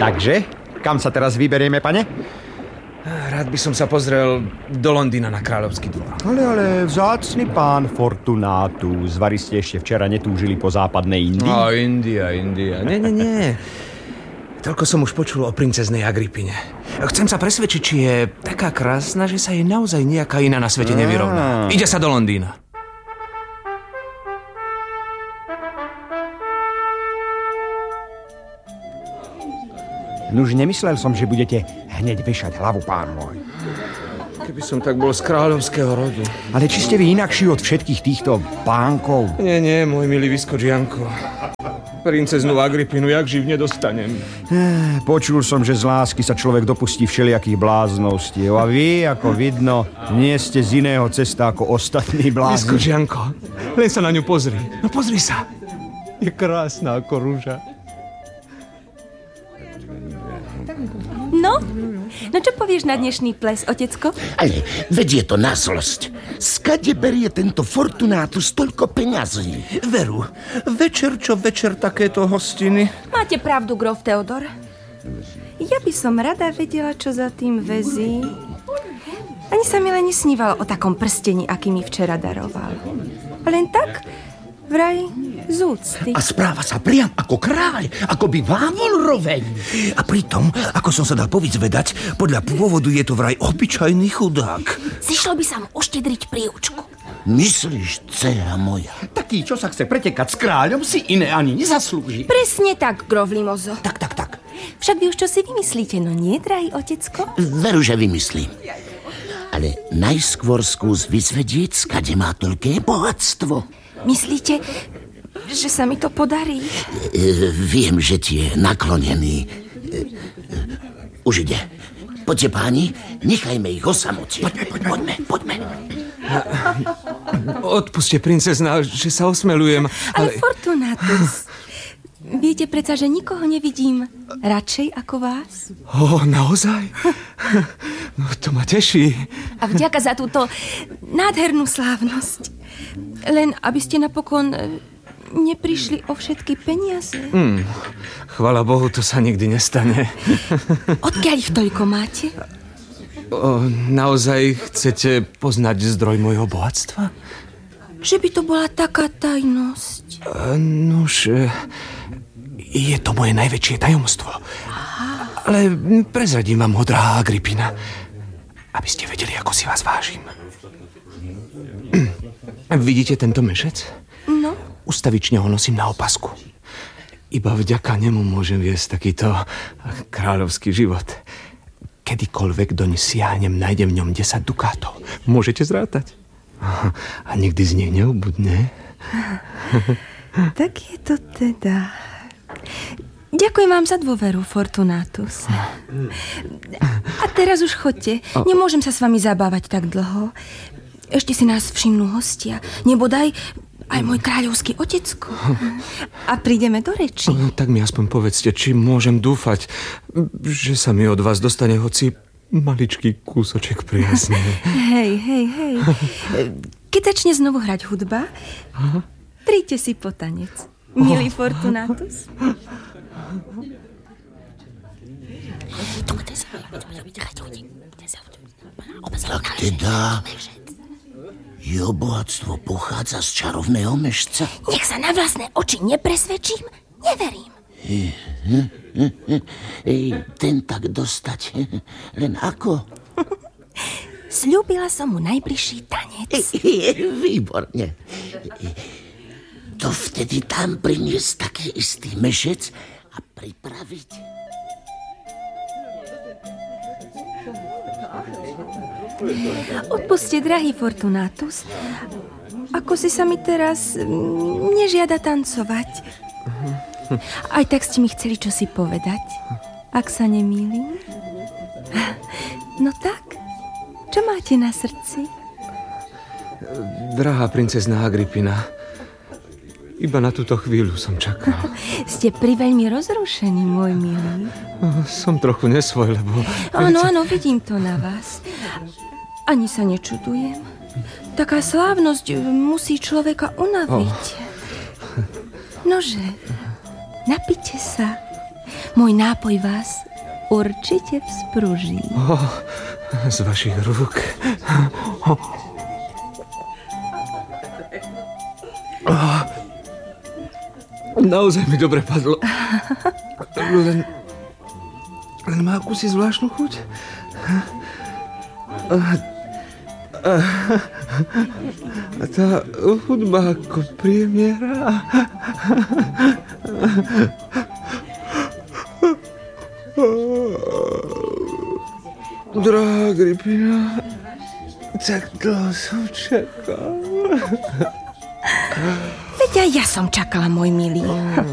Takže, kam sa teraz vyberieme, pane? Rád by som sa pozrel do Londýna na kráľovský dvor. Ale vzácny pán Fortunatus. Vari ste ešte včera netúžili po západnej Indii? India. Nie. Toľko som už počul o princeznej Agripine. Chcem sa presvedčiť, či je taká krásna, že sa jej naozaj nejaká iná na svete nevyrovná. Ide sa do Londýna. Nuž nemyslel som, že budete hneď vešať hlavu, pán môj. Keby som tak bol z kráľovského rodu. Ale či ste vy inakší od všetkých týchto pánkov? Nie, môj milý vyskoč Janko. Princeznú Agripinu jak živ nedostanem. Počul som, že z lásky sa človek dopustí všelijakých bláznostiev. A vy, ako vidno, nie ste z iného cesta ako ostatní blázni. Vyskoč Janko, len sa na ňu pozri. No pozri sa. Je krásna ako rúža. No čo povieš na dnešný ples, otecko? Ale vedie to na zlosť. Skade berie tento Fortunatus toľko peňazí? Veru, večer čo večer takéto hostiny. Máte pravdu, grof Teodor. Ja by som rada vedela, čo za tým väzí. Ani sa mi len nesnívalo o takom prstení, aký mi včera daroval. Len tak, vraj, z úcty. A správa sa priam ako kráľ, ako by vám bol roveň. A pritom, ako som sa dal povyzvedať, podľa pôvodu je to vraj obyčajný chudák. Zišlo by sa mu uštedriť príučku. Myslíš, dcéra moja? Taký, čo sa chce pretekať s kráľom, si iné ani nezaslúži. Presne tak, grof Limozo. Tak. Však vy už čo si vymyslíte, no nie, drahý otecko? Veru, že vymyslím. Ale najskôr skús vyzvedieť, skade má toľké bohatstvo. Myslíte, že sa mi to podarí? Viem, že ti je naklonený. Už ide. Poďte, páni, nechajme ich o samote. Poďme. Odpuste, princezna, že sa osmelujem. Ale Fortunatus, viete predsa, že nikoho nevidím radšej ako vás? Naozaj? No, to ma teší. A vďaka za túto nádhernú slávnosť. Len aby ste napokon neprišli o všetky peniaze. Chvala Bohu, to sa nikdy nestane. Odkiaľ ich toľko máte? Naozaj chcete poznať zdroj môjho bohatstva? Že by to bola taká tajnosť. Nuž, je to moje najväčšie tajomstvo. Ale prezradím vám ho, drahá Agripina, aby ste vedeli, ako si vás vážim. Vidíte tento mešec? No. Ustavične ho nosím na opasku. Iba vďaka nemu môžem viesť takýto kráľovský život. Kedykoľvek doň siahnem, nájdem v ňom 10 dukátov. Môžete zrátať. A nikdy z nej neubudne. Tak je to teda. Ďakujem vám za dôveru, Fortunatus. A teraz už chodte. Nemôžem sa s vami zabávať tak dlho. Ešte si nás všimnú hostia. Nebodaj aj môj kráľovský otecko. A prídeme do reči. Tak mi aspoň povedzte, či môžem dúfať, že sa mi od vás dostane hoci maličký kúsoček priazne. Hej. Keď začne znovu hrať hudba, príďte si po tanec, milý Fortunatus. Tak teda jeho bohatstvo pochádza z čarovného mešca? Nech sa na vlastné oči nepresvedčím, neverím. Ten tak dostať. Len ako? Sľúbila som mu najbližší tanec. Výborne. To vtedy tam priniesť taký istý mešec a pripraviť. Odpuste, drahý Fortunatus. Ako si sa mi teraz nežiada tancovať. Aj tak ste mi chceli čosi povedať, ak sa nemýlim. No tak, čo máte na srdci? Drahá princezná Agripina, iba na túto chvíľu som čakal. Ste priveľmi rozrušení, môj milý. Som trochu nesvoj, lebo... Áno, vidím to na vás. Ani sa nečudujem. Taká slávnosť musí človeka unaviť. Nože, napite sa. Môj nápoj vás určite vzpruží. Z vašich rúk. Naozaj mi dobre padlo. Len má akúsi zvláštnu chuť. A tá hudba ako príjemne. Drahá Agrippina, tak dlho som čakal. Veď aj ja som čakala, môj milý.